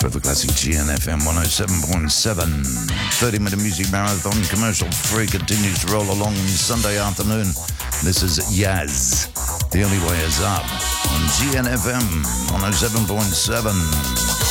Forever Classic GNFM 107.7. 30-minute music marathon. Commercial free continues to roll along Sunday afternoon. This is Yaz. The Only Way Is Up on GNFM 107.7.